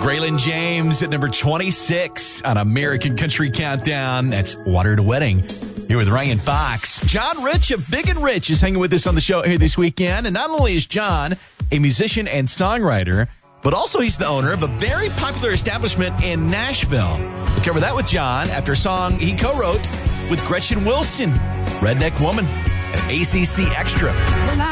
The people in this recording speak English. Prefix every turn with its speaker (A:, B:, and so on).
A: Braylon James at number 26 on American Country Countdown. That's Water to Wedding. Here with Ryan Fox. John Rich of Big and Rich is hanging with us on the show here this weekend. And not only is John a musician and songwriter, but also he's the owner of a very popular establishment in Nashville. We'll cover that with John after a song he co-wrote with Gretchen Wilson, Redneck Woman, at ACC Extra.
B: Well,